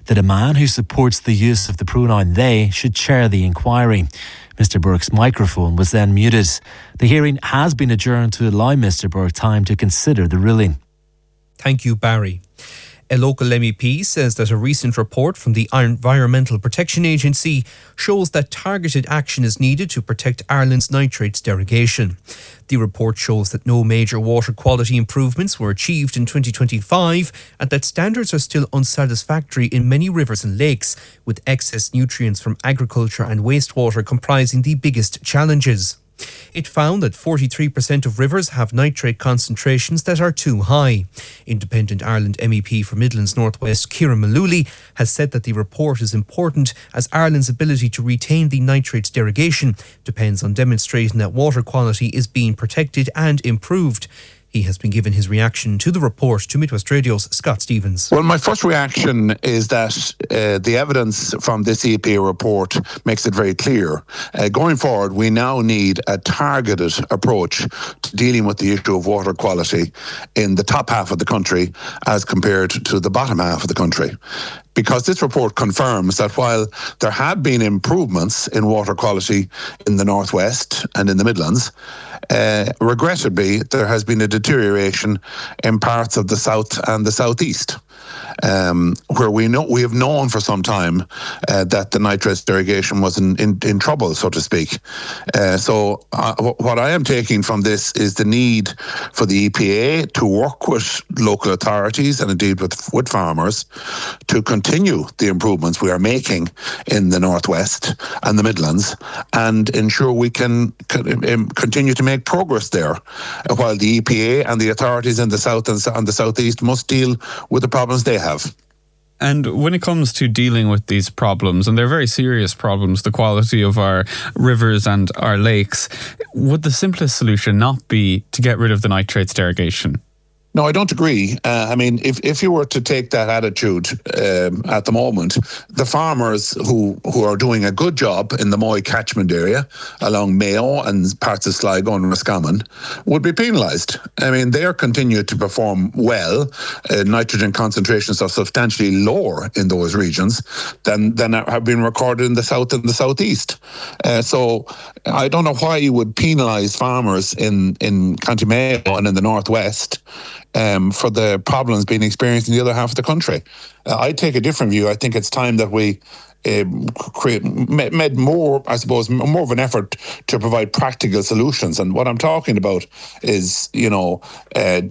that a man who supports the use of the pronoun they should chair the inquiry. Mr Burke's microphone was then muted. The hearing has been adjourned to allow Mr Burke time to consider the ruling. Thank you, Barry. A local MEP says that a recent report from the Environmental Protection Agency shows that targeted action is needed to protect Ireland's nitrates derogation. The report shows that no major water quality improvements were achieved in 2025 and that standards are still unsatisfactory in many rivers and lakes, with excess nutrients from agriculture and wastewater comprising the biggest challenges. It found that 43% of rivers have nitrate concentrations that are too high. Independent Ireland MEP for Midlands North West, Kieran Mullooly, has said that the report is important as Ireland's ability to retain the nitrates derogation depends on demonstrating that water quality is being protected and improved. He has been given his reaction to the report to Midwest Radio's Scott Stevens. Well, my first reaction is that the evidence from this EPA report makes it very clear. Going forward, we now need a targeted approach to dealing with the issue of water quality in the top half of the country as compared to the bottom half of the country. Because this report confirms that while there have been improvements in water quality in the Northwest and in the Midlands, regrettably, there has been a deterioration in parts of the South and the Southeast, where we have known for some time that the nitrates derogation was in trouble, so to speak. So what I am taking from this is the need for the EPA to work with local authorities and indeed with farmers to continue the improvements we are making in the Northwest and the Midlands and ensure we can continue to make progress there, while the EPA and the authorities in the South and the Southeast must deal with the problems they have. And when it comes to dealing with these problems, and they're very serious problems, the quality of our rivers and our lakes, would the simplest solution not be to get rid of the nitrates derogation? No, I don't agree. If you were to take that attitude at the moment, the farmers who are doing a good job in the Moy catchment area along Mayo and parts of Sligo and Roscommon would be penalised. They are continuing to perform well. Nitrogen concentrations are substantially lower in those regions than have been recorded in the South and the Southeast. So I don't know why you would penalise farmers in County Mayo and in the Northwest for the problems being experienced in the other half of the country. I take a different view. I think it's time that we made more of an effort to provide practical solutions. And what I'm talking about is, give a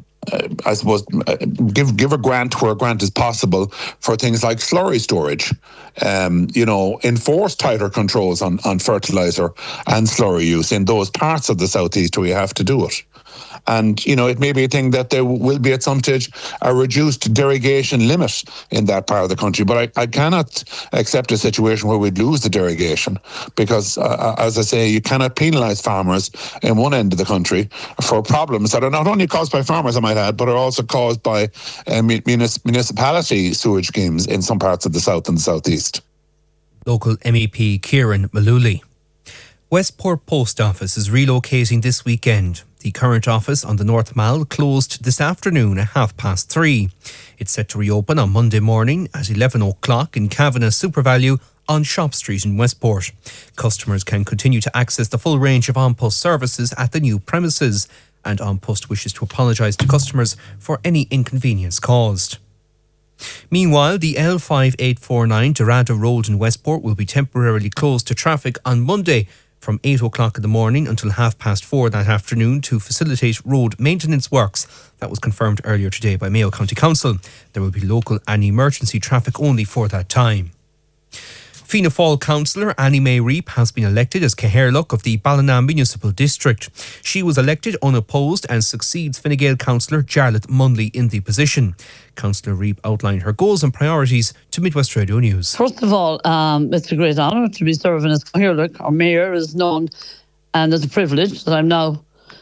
grant where a grant is possible for things like slurry storage. Enforce tighter controls on fertiliser and slurry use in those parts of the Southeast where you have to do it. And, it may be a thing that there will be at some stage a reduced derogation limit in that part of the country. But I cannot accept a situation where we'd lose the derogation because, as I say, you cannot penalise farmers in one end of the country for problems that are not only caused by farmers, I might add, but are also caused by municipality sewage schemes in some parts of the South and the Southeast. Local MEP Kieran Mullooly. Westport Post Office is relocating this weekend. The current office on the North Mall closed this afternoon at 3:30. It's set to reopen on Monday morning at 11 o'clock in Kavanagh SuperValu on Shop Street in Westport. Customers can continue to access the full range of An Post services at the new premises, and An Post wishes to apologise to customers for any inconvenience caused. Meanwhile, the L5849 Dorada Road in Westport will be temporarily closed to traffic on Monday from 8 o'clock in the morning until 4:30 that afternoon to facilitate road maintenance works. That was confirmed earlier today by Mayo County Council. There will be local and emergency traffic only for that time. Fianna Fáil councillor Annie May Reap has been elected as Cathaoirleach of the Ballina Municipal District. She was elected unopposed and succeeds Fine Gael councillor Jarlath Munley in the position. Councillor Reap outlined her goals and priorities to Midwest Radio News. First of all, it's a great honour to be serving as Cathaoirleach. Our mayor is known, and it's a privilege that I'm now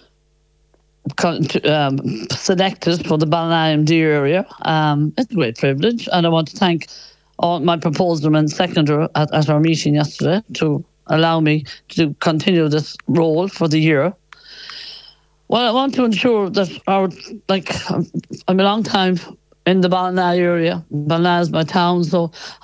selected for the Ballina MD area. It's a great privilege, and I want to thank all my proposer and seconder at our meeting yesterday to allow me to continue this role for the year. Well, I want to ensure that I'm a long time in the Ballina area. Ballina is my town, so